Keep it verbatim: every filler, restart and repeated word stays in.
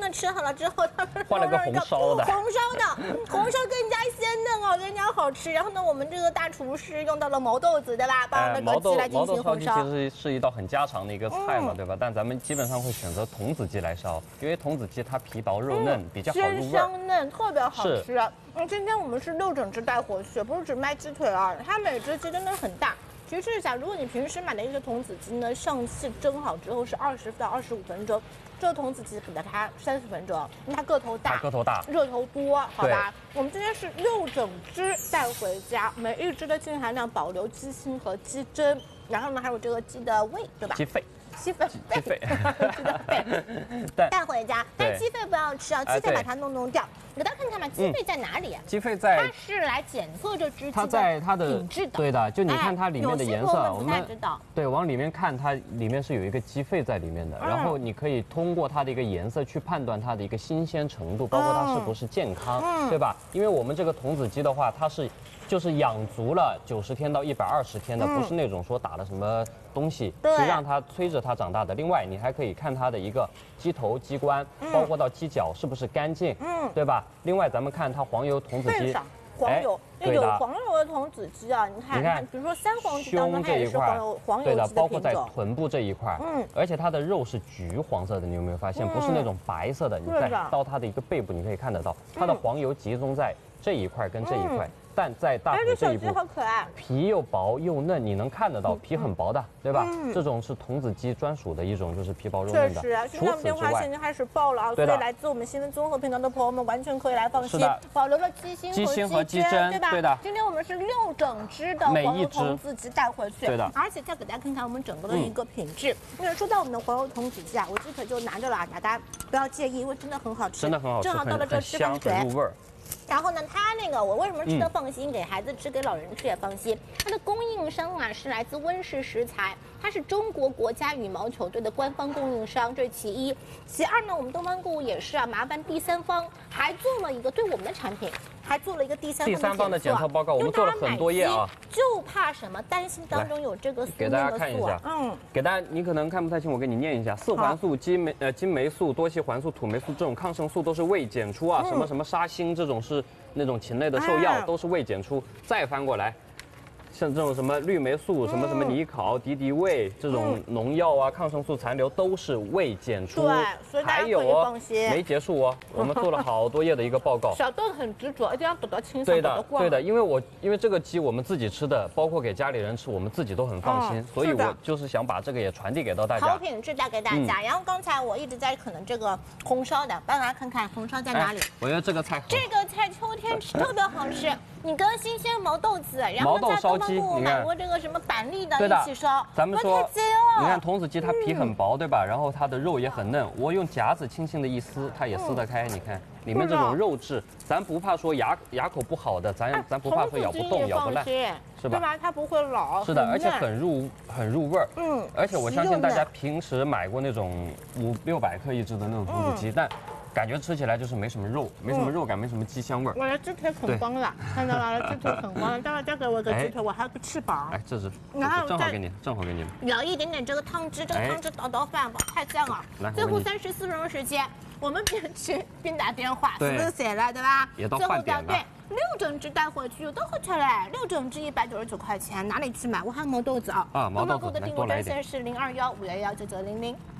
们吃好了之后，他们换了个红烧的， 红烧的，红烧更加鲜嫩哦，更加好吃。然后呢，我们这个大厨师用到了毛豆子，对吧？帮那个鸡来进行红烧。 毛豆烧鸡其实是一道很家常的一个菜嘛，对吧？但咱们基本上会选择童子鸡来烧，因为童子鸡它皮薄肉嫩，比较好入味， 鲜香嫩，特别好吃。嗯，今天我们是六整只带回去，不是只卖鸡腿啊，它每只鸡真的很大。提示一下，如果你平时买的一个童子鸡呢，上气蒸好之后是二十到二十五分钟，这个童子鸡给它三十分钟，因为它个头大， 它个头大， 热头多，好吧？我们今天是六整只带回家，每一只的净含量保留鸡心和鸡胗，然后呢还有这个鸡的胃，对吧？ 鸡肺。 鸡肺， 鸡肺， 鸡的肺，带回家。但鸡肺不要吃啊，鸡肺把它弄弄掉。给大家看看嘛，鸡肺在哪里啊？ 鸡肺在， 它是来检测这只鸡它在它的品质的。 对的，就你看它里面的颜色， 我们知道。 对，往里面看，它里面是有一个鸡肺在里面的。然后你可以通过它的一个颜色去判断它的一个新鲜程度，包括它是不是健康，对吧？因为我们这个童子鸡的话，它是。就是养足了九十天到一百二十天的，不是那种说打了什么东西去让它催着它长大的。另外，你还可以看它的一个鸡头、鸡冠，包括到鸡脚是不是干净，嗯，对吧？另外，咱们看它黄油童子鸡， 黄油，有黄油的童子鸡啊，你看，你看，比如说三黄鸡当中它也是黄油黄油鸡的品种， 对的，包括在臀部这一块，嗯，而且它的肉是橘黄色的，你有没有发现？不是那种白色的，你再到它的一个背部，你可以看得到，它的黄油集中在这一块跟这一块。但在大腿这一步，皮又薄又嫩，你能看得到，皮很薄的，对吧？这种是童子鸡专属的一种，就是皮薄肉嫩的。 确实，现在我们电话线已经开始爆了啊，所以来自我们新闻综合频道的朋友们完全可以来放心，保留了鸡心和鸡胗，对吧？ 对的。 今天我们是六整只的黄油童子鸡带回去， 对的。 而且再给大家看看我们整个的一个品质。因为说到我们的黄油童子鸡啊，我鸡腿就拿着了啊，大家不要介意，因为真的很好吃， 真的很好吃， 正好到了这吃饭水， 入味儿。 然后呢，它那个我为什么吃的放心，嗯、给孩子吃、给老人吃也放心。它的供应商啊是来自温氏食材，它是中国国家羽毛球队的官方供应商，这是其一。其二呢，我们东方购物也是啊，麻烦第三方还做了一个对我们的产品。还做了一个第三第三方的检测报告，我们做了很多页啊， 就怕什么？担心当中有这个给大家看一下，嗯，给大家你可能看不太清，我给你念一下：四环素、金霉呃金霉素、多烯环素、土霉素这种抗生素都是未检出啊，什么什么沙星这种是那种禽类的兽药都是未检出。再翻过来。像这种什么绿霉素、什么什么尼考、敌敌畏这种农药啊、抗生素残留都是未检出。 对，所以大家可以放心。 没结束哦，我们做了好多页的一个报告。 小豆很执着，一定要等到清爽， 对的，对的，因为我因为这个鸡我们自己吃的，包括给家里人吃，我们自己都很放心，所以我就是想把这个也传递给到大家。 好品质带给大家。然后刚才我一直在可能这个红烧的，帮大家看看红烧在哪里。 我觉得这个菜， 这个菜秋天吃特别好吃。你跟新鲜毛豆子，然后在东方购物买过这个什么板栗的一起烧， 咱们说，你看童子鸡它皮很薄，对吧？然后它的肉也很嫩，我用夹子轻轻的一撕，它也撕得开。你看里面这种肉质，咱不怕说牙牙口不好的，咱咱不怕说咬不动、咬不烂，是吧？ 对吧？它不会老。 是的，而且很入很入味儿。嗯，而且我相信大家平时买过那种五六百克一只的那种童子鸡，但。感觉吃起来就是没什么肉，没什么肉感，没什么鸡香味儿。 我的鸡腿啃光了，看到了，我的鸡腿啃光了。待会再给我一个鸡腿，我还有个翅膀。 哎，这是，然后正好给你，正好给你。 舀一点点这个汤汁，这个汤汁倒倒饭吧，太香了。来，最后三十四分钟时间，我们边吃边打电话，是不是写了，对吧？ 也到饭点了。对， 六整只带回去有多好吃嘞！六整只一百九十九块钱，哪里去买？我还有毛豆子啊。 啊，毛豆子。 的订购专线是零二幺五幺幺九九零零。